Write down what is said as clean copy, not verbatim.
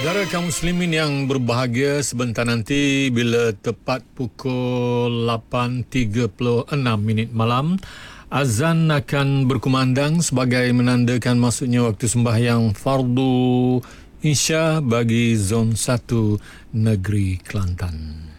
Saudara kaum muslimin yang berbahagia, sebentar nanti bila tepat pukul 8.36 malam, azan akan berkumandang sebagai menandakan masuknya waktu sembahyang fardu Isya bagi Zon 1 Negeri Kelantan.